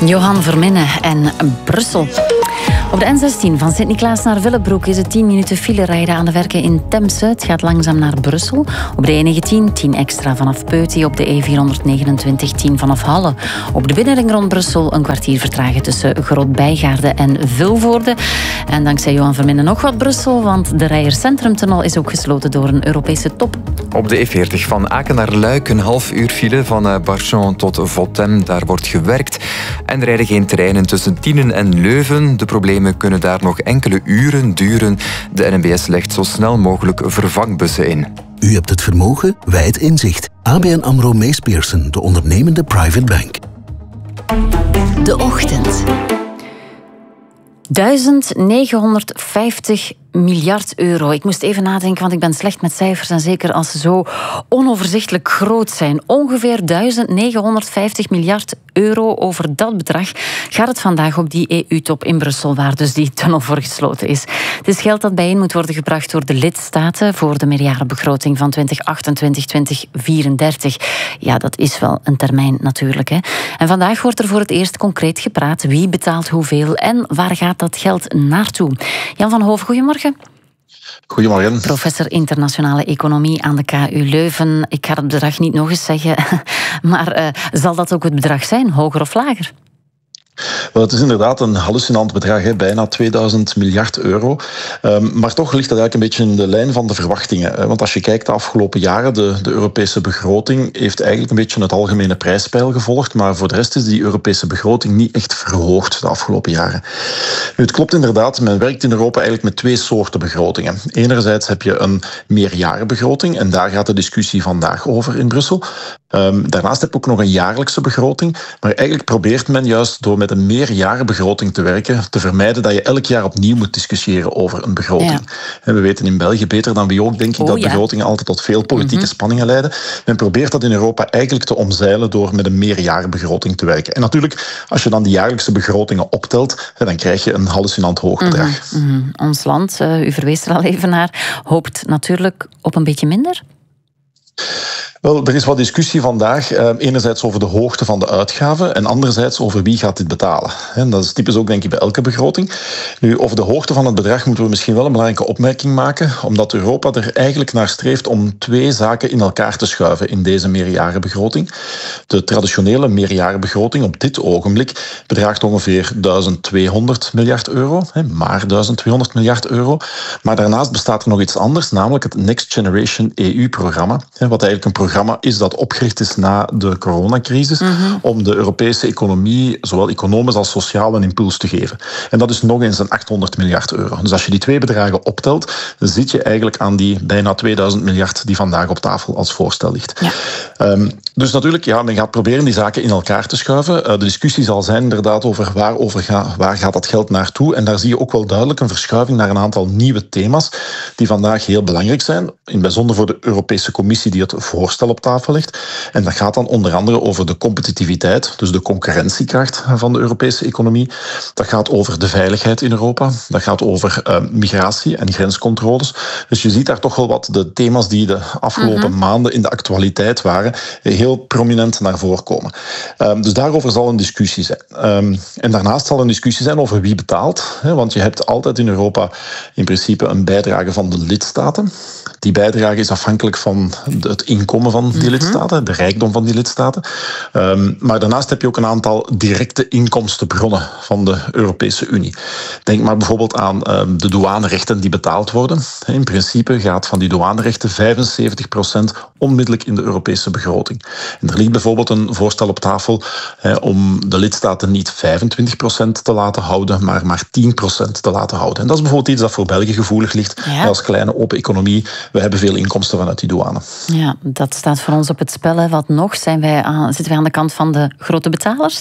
Johan Verminne en Brussel. Op de N16 van Sint-Niklaas naar Willebroek is het 10 minuten file rijden aan de werken in Temse. Het gaat langzaam naar Brussel. Op de E19 10 extra vanaf Peuty. Op de E429 10 vanaf Halle. Op de binnenring rond Brussel een kwartier vertragen tussen Groot-Bijgaarde en Vilvoorde. En dankzij Johan Verminne nog wat Brussel, want de Rijers Centrumtunnel is ook gesloten door een Europese top. Op de E40 van Aken naar Luik een half uur file van Barchon tot Votem. Daar wordt gewerkt. En er rijden geen treinen tussen Tienen en Leuven. De problemen kunnen daar nog enkele uren duren. De NMBS legt zo snel mogelijk vervangbussen in. U hebt het vermogen, wij het inzicht. ABN AMRO Mees Pierson, de ondernemende private bank. De ochtend. 1950 miljard euro. Ik moest even nadenken, want ik ben slecht met cijfers en zeker als ze zo onoverzichtelijk groot zijn. Ongeveer 1950 miljard euro. Over dat bedrag gaat het vandaag op die EU-top in Brussel, waar dus die tunnel voor gesloten is. Het is geld dat bijeen moet worden gebracht door de lidstaten voor de meerjarenbegroting van 2028-2034. Ja, dat is wel een termijn natuurlijk, hè. En vandaag wordt er voor het eerst concreet gepraat. Wie betaalt hoeveel en waar gaat dat geld naartoe? Jan van Hoven, goedemorgen. Goedemorgen. Professor internationale economie aan de KU Leuven. Ik ga het bedrag niet nog eens zeggen, maar zal dat ook het bedrag zijn, hoger of lager? Wel, het is inderdaad een hallucinant bedrag, hè? Bijna 2000 miljard euro. Maar toch ligt dat eigenlijk een beetje in de lijn van de verwachtingen. Want als je kijkt de afgelopen jaren, de Europese begroting heeft eigenlijk een beetje het algemene prijspeil gevolgd. Maar voor de rest is die Europese begroting niet echt verhoogd de afgelopen jaren. Nu, het klopt inderdaad, men werkt in Europa eigenlijk met twee soorten begrotingen. Enerzijds heb je een meerjarenbegroting en daar gaat de discussie vandaag over in Brussel. Daarnaast heb je ook nog een jaarlijkse begroting. Maar eigenlijk probeert men juist door met een meerjarenbegroting te werken, te vermijden dat je elk jaar opnieuw moet discussiëren over een begroting. Ja. En we weten in België beter dan wie ook, denk ik, dat begrotingen altijd tot veel politieke spanningen leiden. Men probeert dat in Europa eigenlijk te omzeilen door met een meerjarenbegroting te werken. En natuurlijk, als je dan die jaarlijkse begrotingen optelt, dan krijg je een hallucinant hoog bedrag. Ons land, u verwees er al even naar, hoopt natuurlijk op een beetje minder. Wel, er is wat discussie vandaag. Enerzijds over de hoogte van de uitgaven en anderzijds over wie gaat dit betalen. En dat is typisch ook, denk ik, bij elke begroting. Nu, over de hoogte van het bedrag moeten we misschien wel een belangrijke opmerking maken, omdat Europa er eigenlijk naar streeft om twee zaken in elkaar te schuiven in deze meerjarenbegroting. De traditionele meerjarenbegroting op dit ogenblik bedraagt ongeveer 1200 miljard euro, maar 1200 miljard euro. Maar daarnaast bestaat er nog iets anders, namelijk het Next Generation EU-programma, wat eigenlijk een programma is dat opgericht is na de coronacrisis om de Europese economie, zowel economisch als sociaal, een impuls te geven. En dat is nog eens een 800 miljard euro. Dus als je die twee bedragen optelt, dan zit je eigenlijk aan die bijna 2000 miljard die vandaag op tafel als voorstel ligt. Ja. Dus natuurlijk, men gaat proberen die zaken in elkaar te schuiven. De discussie zal zijn inderdaad over waar gaat dat geld naartoe. En daar zie je ook wel duidelijk een verschuiving naar een aantal nieuwe thema's die vandaag heel belangrijk zijn. In het bijzonder voor de Europese Commissie die het voorstel op tafel ligt. En dat gaat dan onder andere over de competitiviteit, dus de concurrentiekracht van de Europese economie. Dat gaat over de veiligheid in Europa. Dat gaat over migratie en grenscontroles. Dus je ziet daar toch wel wat de thema's die de afgelopen maanden in de actualiteit waren, heel prominent naar voren komen. Dus daarover zal een discussie zijn. En daarnaast zal een discussie zijn over wie betaalt. Want je hebt altijd in Europa in principe een bijdrage van de lidstaten. Die bijdrage is afhankelijk van het inkomen van die lidstaten, de rijkdom van die lidstaten. Maar daarnaast heb je ook een aantal directe inkomstenbronnen van de Europese Unie. Denk maar bijvoorbeeld aan de douanerechten die betaald worden. In principe gaat van die douanerechten 75% onmiddellijk in de Europese begroting. En er ligt bijvoorbeeld een voorstel op tafel om de lidstaten niet 25% te laten houden, maar 10% te laten houden. En dat is bijvoorbeeld iets dat voor België gevoelig ligt. Ja. Als kleine open economie, we hebben veel inkomsten vanuit die douane. Ja, dat staat voor ons op het spel. Hè. Wat nog? Zitten wij aan de kant van de grote betalers?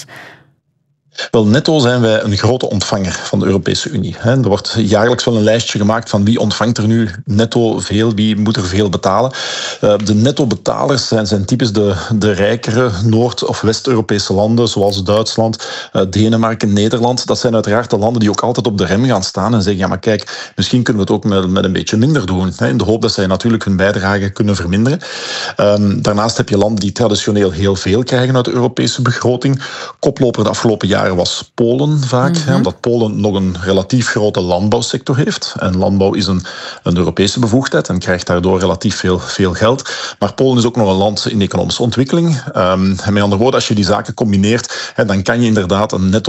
Wel, netto zijn wij een grote ontvanger van de Europese Unie. Er wordt jaarlijks wel een lijstje gemaakt van wie ontvangt er nu netto veel, wie moet er veel betalen. De netto-betalers zijn typisch de rijkere Noord- of West-Europese landen, zoals Duitsland, Denemarken, Nederland. Dat zijn uiteraard de landen die ook altijd op de rem gaan staan en zeggen, ja, maar kijk, misschien kunnen we het ook met een beetje minder doen. In de hoop dat zij natuurlijk hun bijdrage kunnen verminderen. Daarnaast heb je landen die traditioneel heel veel krijgen uit de Europese begroting. Koploper de afgelopen jaren jaren was Polen vaak, omdat Polen nog een relatief grote landbouwsector heeft. En landbouw is een Europese bevoegdheid en krijgt daardoor relatief veel geld. Maar Polen is ook nog een land in economische ontwikkeling. En met andere woorden, als je die zaken combineert, dan kan je inderdaad een netto